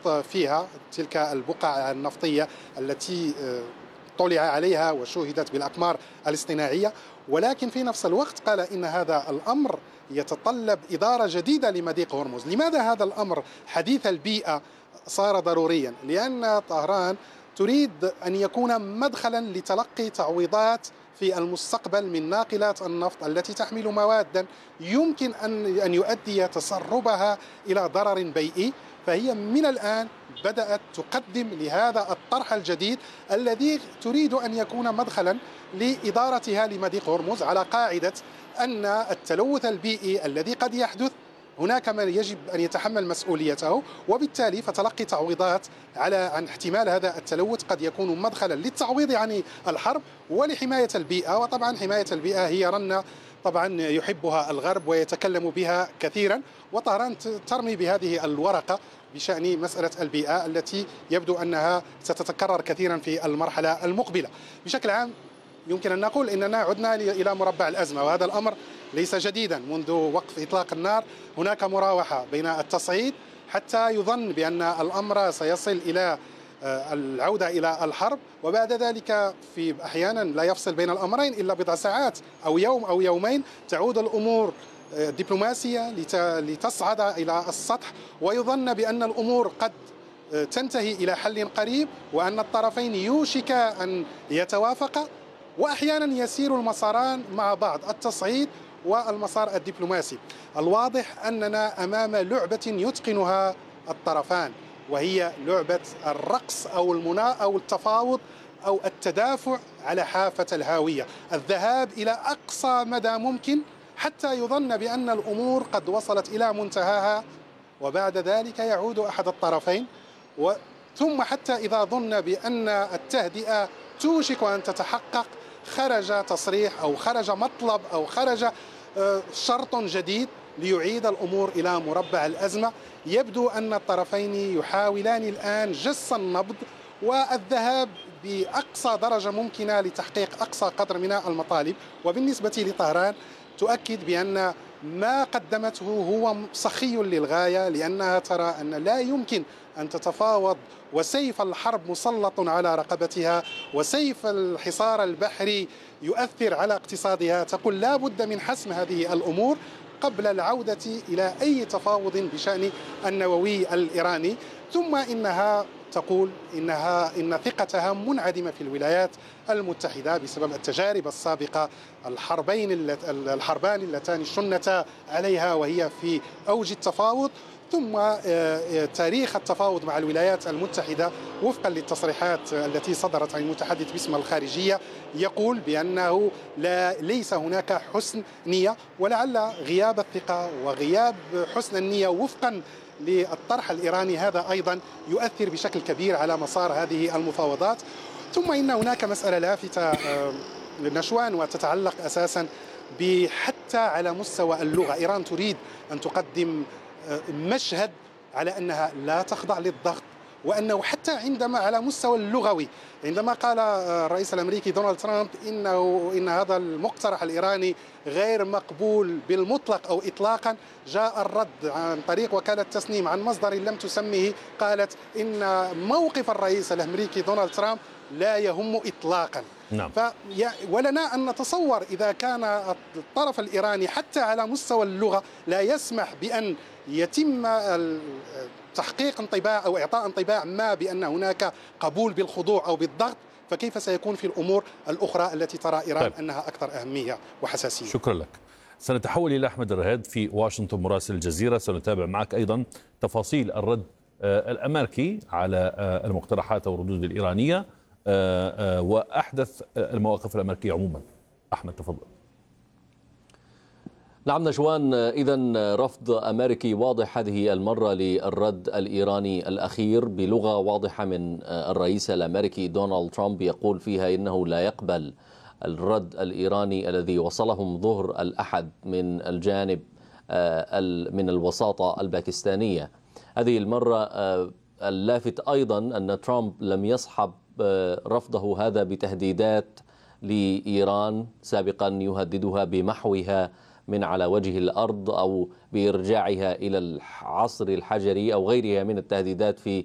النفط فيها، تلك البقع النفطية التي طلع عليها وشوهدت بالأقمار الاصطناعية. ولكن في نفس الوقت قال إن هذا الأمر يتطلب إدارة جديدة لمضيق هرمز. لماذا هذا الأمر حديث البيئة صار ضروريا؟ لأن طهران تريد أن يكون مدخلا لتلقي تعويضات في المستقبل من ناقلات النفط التي تحمل موادا يمكن أن يؤدي تسربها إلى ضرر بيئي. فهي من الآن بدأت تقدم لهذا الطرح الجديد الذي تريد أن يكون مدخلا لإدارتها لمضيق هرمز، على قاعدة أن التلوث البيئي الذي قد يحدث هناك من يجب أن يتحمل مسؤوليته، وبالتالي فتلقي تعويضات عن احتمال هذا التلوث قد يكون مدخلا للتعويض عن الحرب ولحماية البيئة. وطبعا حماية البيئة هي رنة طبعا يحبها الغرب ويتكلم بها كثيرا، وطهران ترمي بهذه الورقة بشأن مسألة البيئة التي يبدو أنها ستتكرر كثيرا في المرحلة المقبلة. بشكل عام يمكن أن نقول إننا عدنا إلى مربع الأزمة، وهذا الأمر ليس جديدا. منذ وقف إطلاق النار هناك مراوحة بين التصعيد حتى يظن بأن الأمر سيصل إلى العودة إلى الحرب، وبعد ذلك في أحيانا لا يفصل بين الأمرين إلا بضع ساعات أو يوم أو يومين تعود الأمور دبلوماسية لتصعد إلى السطح، ويظن بأن الأمور قد تنتهي إلى حل قريب وأن الطرفين يوشك أن يتوافقا، وأحيانا يسير المساران مع بعض، التصعيد والمسار الدبلوماسي. الواضح أننا أمام لعبة يتقنها الطرفان، وهي لعبة الرقص أو المناء أو التفاوض أو التدافع على حافة الهاوية، الذهاب إلى أقصى مدى ممكن حتى يظن بأن الأمور قد وصلت إلى منتهاها، وبعد ذلك يعود أحد الطرفين ثم حتى إذا ظن بأن التهدئة توشك أن تتحقق خرج تصريح أو خرج مطلب أو خرج شرط جديد ليعيد الأمور إلى مربع الأزمة. يبدو أن الطرفين يحاولان الآن جس النبض والذهاب بأقصى درجة ممكنة لتحقيق أقصى قدر من المطالب. وبالنسبة لطهران تؤكد بأن ما قدمته هو سخي للغاية، لأنها ترى أن لا يمكن أن تتفاوض وسيف الحرب مسلط على رقبتها، وسيف الحصار البحري يؤثر على اقتصادها. تقول لا بد من حسم هذه الأمور قبل العودة إلى أي تفاوض بشأن النووي الإيراني. ثم إنها تقول إن ثقتها منعدمة في الولايات المتحدة بسبب التجارب السابقة، الحربان اللتان شنتا عليها وهي في أوج التفاوض، ثم تاريخ التفاوض مع الولايات المتحدة وفقا للتصريحات التي صدرت عن المتحدث باسم الخارجية يقول بأنه ليس هناك حسن نية، ولعل غياب الثقة وغياب حسن النية وفقا للطرح الإيراني هذا أيضا يؤثر بشكل كبير على مسار هذه المفاوضات. ثم إن هناك مسألة لافتة نشوان وتتعلق أساسا حتى على مستوى اللغة. إيران تريد أن تقدم مشهد على أنها لا تخضع للضغط، وأنه حتى عندما على مستوى اللغوي عندما قال الرئيس الأمريكي دونالد ترامب إن هذا المقترح الإيراني غير مقبول بالمطلق أو إطلاقا، جاء الرد عن طريق وكالة تسنيم عن مصدر لم تسميه، قالت إن موقف الرئيس الأمريكي دونالد ترامب لا يهم إطلاقا. نعم. ولنا أن نتصور إذا كان الطرف الإيراني حتى على مستوى اللغة لا يسمح بأن يتم تحقيق انطباع أو إعطاء انطباع ما بأن هناك قبول بالخضوع أو بالضغط، فكيف سيكون في الأمور الأخرى التي ترى إيران طيب. أنها أكثر أهمية وحساسية؟ شكرا لك. سنتحول إلى أحمد الرهاد في واشنطن مراسل الجزيرة، سنتابع معك أيضا تفاصيل الرد الأمريكي على المقترحات والردود الإيرانية وأحدث المواقف الأمريكية عموما. أحمد تفضل. نعم نشوان، إذن رفض أمريكي واضح هذه المرة للرد الإيراني الأخير بلغة واضحة من الرئيس الأمريكي دونالد ترامب، يقول فيها إنه لا يقبل الرد الإيراني الذي وصلهم ظهر الأحد من الجانب من الوساطة الباكستانية. هذه المرة اللافت أيضا أن ترامب لم يصحب رفضه هذا بتهديدات لإيران سابقا يهددها بمحوها من على وجه الأرض أو بإرجاعها إلى العصر الحجري أو غيرها من التهديدات في